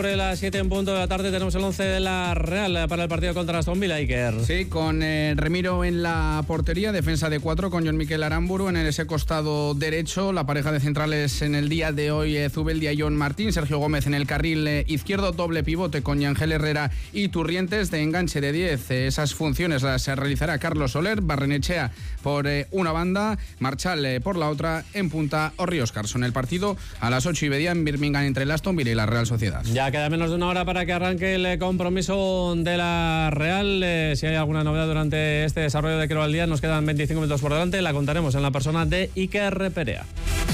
Sobre las 7 en punto de la tarde tenemos el 11 de la Real para el partido contra Aston Villa, Iker. Sí, con Remiro en la portería, defensa de 4 con Jon Miquel Aramburu en ese costado derecho, la pareja de centrales en el día de hoy, Zubeldia y Jon Martín, Sergio Gómez en el carril izquierdo, doble pivote con Yangel Herrera y Turrientes, de enganche de 10, esas funciones las realizará Carlos Soler, Barrenechea por una banda, Marchal por la otra, en punta Orri Carson. El partido a las 8:30 en Birmingham entre el Aston Villa y la Real Sociedad. Ya queda menos de una hora para que arranque el compromiso de la Real. Si hay alguna novedad durante este desarrollo de Quiero al Día, nos quedan 25 minutos por delante. La contaremos en la persona de Iker Perea.